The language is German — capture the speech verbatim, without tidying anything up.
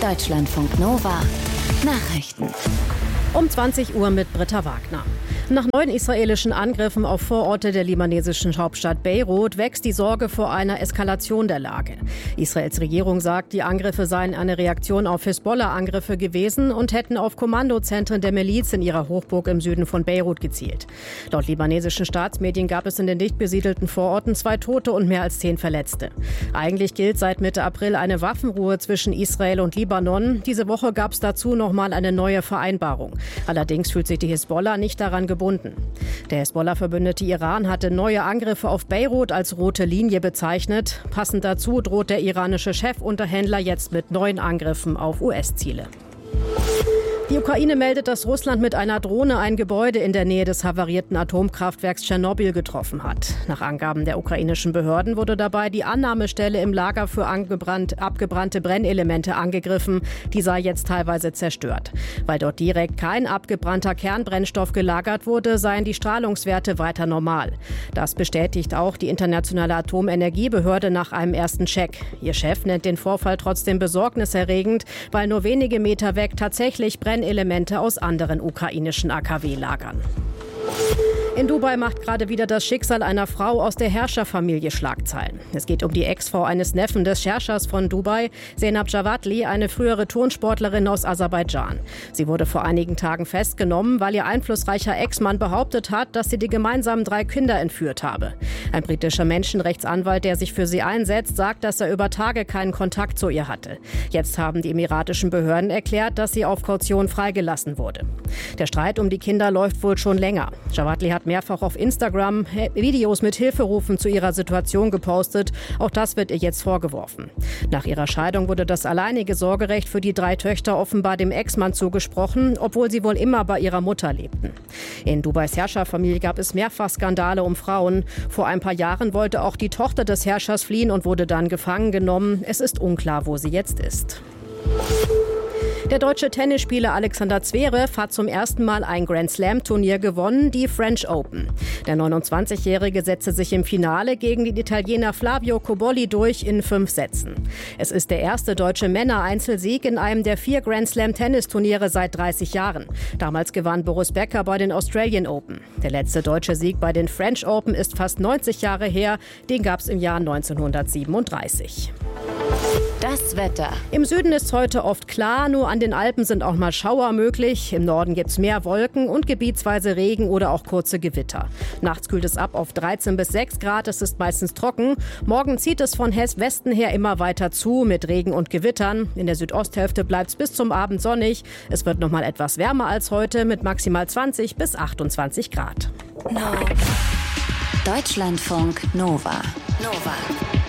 Deutschlandfunk Nova Nachrichten. Um zwanzig Uhr mit Britta Wagner. Nach neuen israelischen Angriffen auf Vororte der libanesischen Hauptstadt Beirut wächst die Sorge vor einer Eskalation der Lage. Israels Regierung sagt, die Angriffe seien eine Reaktion auf Hisbollah-Angriffe gewesen und hätten auf Kommandozentren der Miliz in ihrer Hochburg im Süden von Beirut gezielt. Laut libanesischen Staatsmedien gab es in den dicht besiedelten Vororten zwei Tote und mehr als zehn Verletzte. Eigentlich gilt seit Mitte April eine Waffenruhe zwischen Israel und Libanon. Diese Woche gab es dazu noch mal eine neue Vereinbarung. Allerdings fühlt sich die Hisbollah nicht daran gebunden. Der Hisbollah-Verbündete Iran hatte neue Angriffe auf Beirut als rote Linie bezeichnet. Passend dazu droht der iranische Chefunterhändler jetzt mit neuen Angriffen auf U S-Ziele. Die Ukraine meldet, dass Russland mit einer Drohne ein Gebäude in der Nähe des havarierten Atomkraftwerks Tschernobyl getroffen hat. Nach Angaben der ukrainischen Behörden wurde dabei die Annahmestelle im Lager für angebrannt, abgebrannte Brennelemente angegriffen. Die sei jetzt teilweise zerstört. Weil dort direkt kein abgebrannter Kernbrennstoff gelagert wurde, seien die Strahlungswerte weiter normal. Das bestätigt auch die Internationale Atomenergiebehörde nach einem ersten Check. Ihr Chef nennt den Vorfall trotzdem besorgniserregend, weil nur wenige Meter weg tatsächlich Brennelemente aus anderen ukrainischen A K W lagern. In Dubai macht gerade wieder das Schicksal einer Frau aus der Herrscherfamilie Schlagzeilen. Es geht um die Ex-Frau eines Neffen des Herrschers von Dubai, Zeynep Javatli, eine frühere Turnsportlerin aus Aserbaidschan. Sie wurde vor einigen Tagen festgenommen, weil ihr einflussreicher Ex-Mann behauptet hat, dass sie die gemeinsamen drei Kinder entführt habe. Ein britischer Menschenrechtsanwalt, der sich für sie einsetzt, sagt, dass er über Tage keinen Kontakt zu ihr hatte. Jetzt haben die emiratischen Behörden erklärt, dass sie auf Kaution freigelassen wurde. Der Streit um die Kinder läuft wohl schon länger. Javatli hat mehrfach auf Instagram Videos mit Hilferufen zu ihrer Situation gepostet. Auch das wird ihr jetzt vorgeworfen. Nach ihrer Scheidung wurde das alleinige Sorgerecht für die drei Töchter offenbar dem Ex-Mann zugesprochen, obwohl sie wohl immer bei ihrer Mutter lebten. In Dubais Herrscherfamilie gab es mehrfach Skandale um Frauen. Vor ein paar Jahren wollte auch die Tochter des Herrschers fliehen und wurde dann gefangen genommen. Es ist unklar, wo sie jetzt ist. Der deutsche Tennisspieler Alexander Zverev hat zum ersten Mal ein Grand-Slam-Turnier gewonnen, die French Open. Der neunundzwanzigjährige setzte sich im Finale gegen den Italiener Flavio Cobolli durch in fünf Sätzen. Es ist der erste deutsche Männer-Einzelsieg in einem der vier Grand-Slam-Tennisturniere seit dreißig Jahren. Damals gewann Boris Becker bei den Australian Open. Der letzte deutsche Sieg bei den French Open ist fast neunzig Jahre her. Den gab es im Jahr neunzehnhundertsiebenunddreißig. Das Wetter. Im Süden ist heute oft klar, nur an den Alpen sind auch mal Schauer möglich. Im Norden gibt es mehr Wolken und gebietsweise Regen oder auch kurze Gewitter. Nachts kühlt es ab auf dreizehn bis sechs Grad, es ist meistens trocken. Morgen zieht es von Westen her immer weiter zu mit Regen und Gewittern. In der Südosthälfte bleibt es bis zum Abend sonnig. Es wird noch mal etwas wärmer als heute mit maximal zwanzig bis achtundzwanzig Grad. No. Deutschlandfunk Nova. Nova.